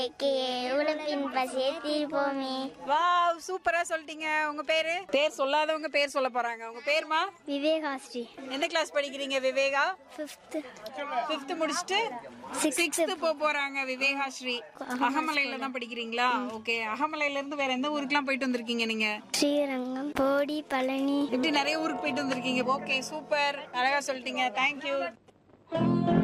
உழைப்பின் பசியை தீர்ப்போமே. வாவ், சூப்பரா சொல்லிட்டீங்க. உங்க பேரு? பேர் சொல்லாதவங்க பேர் சொல்ல போறாங்க. உங்க பேருமா? விவேகாஸ்ரீ. எந்த கிளாஸ் படிக்கிறீங்க விவேகா? 5th முடிச்சிட்டு 6th போறாங்க விவேகாஸ்ரீ. அகமலையில தான் படிக்கிறீங்களா? ஓகே. அகமலையில இருந்து வேற எந்த ஊருக்குலாம் போயிட்டு வந்திருக்கீங்க நீங்க? ஸ்ரீரங்கம், போடி, பழனி, இப்படி நிறைய ஊருக்கு போயிட்டு வந்திருக்கீங்க. ஓகே, சூப்பர், அழகா சொல்லிட்டீங்க. தேங்க்யூ.